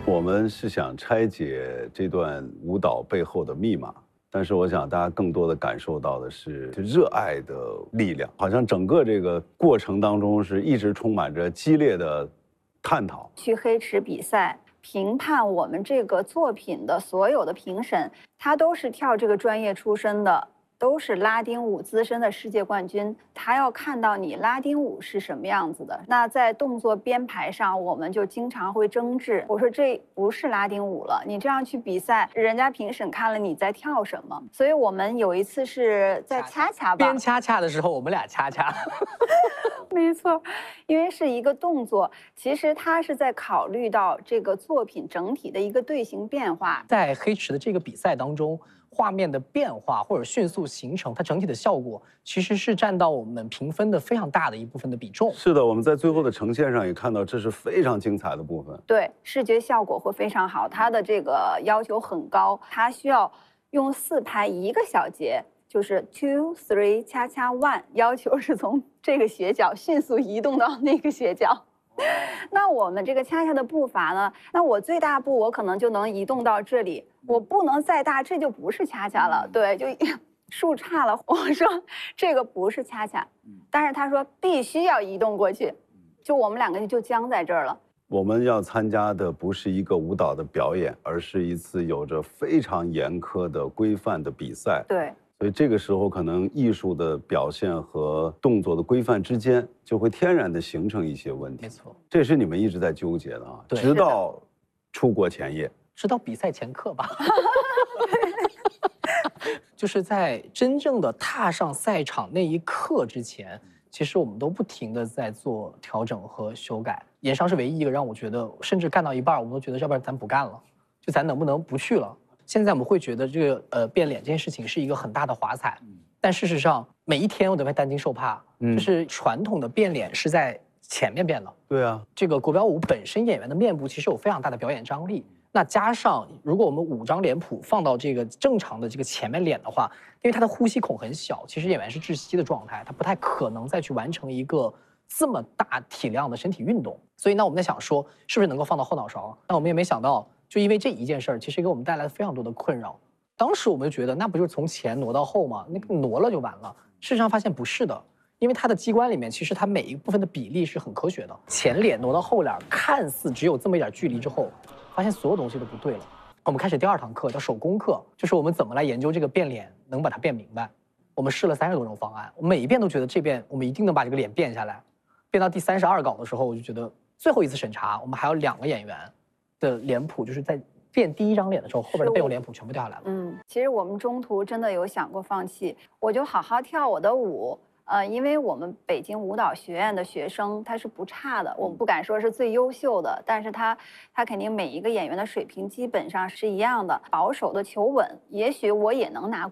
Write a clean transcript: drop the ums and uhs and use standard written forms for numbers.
我们是想拆解这段舞蹈背后的密码，但是我想大家更多的感受到的是热爱的力量，好像整个这个过程当中是一直充满着激烈的探讨。 去黑池比赛评判我们这个作品的所有的评审，他都是跳这个专业出身的，都是拉丁舞资深的世界冠军，他要看到你拉丁舞是什么样子的。那在动作编排上，我们就经常会争执。我说这不是拉丁舞了，你这样去比赛，人家评审看了你在跳什么。所以我们有一次是在恰恰吧， 编恰恰的时候，我们俩恰恰。 没错，因为是一个动作，其实它是在考虑到这个作品整体的一个队形变化。 在黑池的这个比赛当中，画面的变化或者迅速形成，它整体的效果其实是占到我们评分的非常大的一部分的比重。 是的，我们在最后的呈现上也看到，这是非常精彩的部分。 对，视觉效果会非常好，它的这个要求很高，它需要用4拍1个小节。就是 2 3 恰恰 1， 要求是从这个斜角迅速移动到那个斜角。那我们这个恰恰的步伐呢？那我最大步我可能就能移动到这里，我不能再大，这就不是恰恰了。对，就树差了。我说这个不是恰恰，但是他说必须要移动过去，就我们两个就僵在这儿了。 我们要参加的不是一个舞蹈的表演，而是一次有着非常严苛的规范的比赛。 对。 所以这个时候，可能艺术的表现和动作的规范之间，就会天然的形成一些问题。 没错， 这是你们一直在纠结的啊，直到出国前夜， 直到比赛前刻吧。就是在真正的踏上赛场那一刻之前，其实我们都不停的在做调整和修改。盐商是唯一一个让我觉得，甚至干到一半，我们都觉得要不然咱不干了，就咱能不能不去了。现在我们会觉得这个变脸这件事情是一个很大的华彩，但事实上每一天我都在担惊受怕，就是传统的变脸是在前面变的。 对啊， 这个国标舞本身演员的面部其实有非常大的表演张力，那加上如果我们5张脸谱放到这个正常的这个前面脸的话，因为他的呼吸孔很小，其实演员是窒息的状态，他不太可能再去完成一个这么大体量的身体运动。所以呢，我们在想说，是不是能够放到后脑勺？但我们也没想到。就因为这一件事儿，其实给我们带来了非常多的困扰。当时我们就觉得，那不就是从前挪到后吗？那个挪了就完了。事实上发现不是的，因为它的机关里面，其实它每一部分的比例是很科学的。前脸挪到后脸，看似只有这么一点距离之后，发现所有东西都不对了。我们开始第2堂课叫手工课，就是我们怎么来研究这个变脸，能把它变明白。我们试了30多种方案，我每一遍都觉得这遍我们一定能把这个脸变下来。变到第32稿的时候，我就觉得最后一次审查，我们还有2个演员的脸谱，就是在变第1张脸的时候，后边的备用脸谱全部掉下来了。 其实我们中途真的有想过放弃，我就好好跳我的舞。因为我们北京舞蹈学院的学生他是不差的，我不敢说是最优秀的，但是他肯定每一个演员的水平基本上是一样的，保守的求稳，也许我也能拿